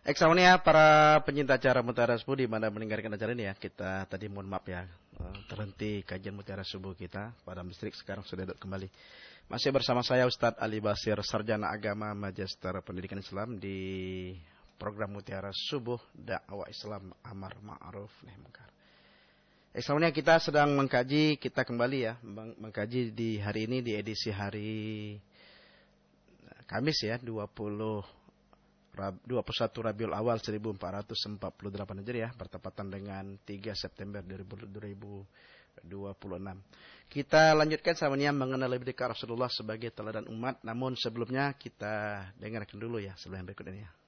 Eksamonia para penyinta acara Mutiara Subuh di mana mendengarkan acara ini ya. Kita tadi mohon maaf ya, terhenti kajian Mutiara Subuh kita pada listrik, sekarang sudah kembali. Masih bersama saya Ustadz Ali Basir, Sarjana Agama Magister Pendidikan Islam di program Mutiara Subuh Dakwah Islam Amar Ma'ruf Nahi Munkar. Eksamonia kita sedang mengkaji, kita kembali ya, mengkaji di hari ini di edisi hari Kamis ya, 21 Rabiul Awal 1448 Hijriah bertepatan dengan 3 September 2026. Kita lanjutkan samanya mengenal lebih dekat Rasulullah sebagai teladan umat. Namun sebelumnya kita dengarkan dulu ya sebelum berikut ini ya.